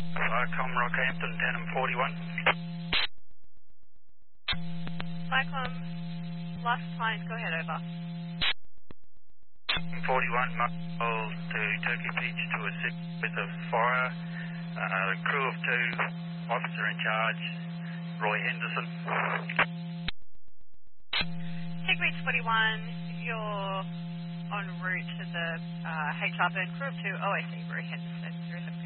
Vicom Rockhampton, Denham 41. Vicom, last client, go ahead, over. 41, mobile to Turkey Beach to assist with a fire. Crew of 2, officer in charge, Roy Henderson. Turkey Beach 41, you're en route to the HR burn. Crew of 2, OSC, Roy Henderson, 070.